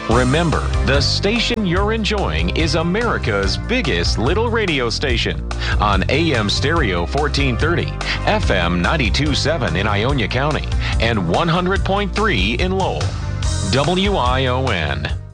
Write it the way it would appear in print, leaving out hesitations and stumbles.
Remember, the station you're enjoying is America's biggest little radio station on AM stereo 1430, FM 92.7 in Ionia County, and 100.3 in Lowell. WION.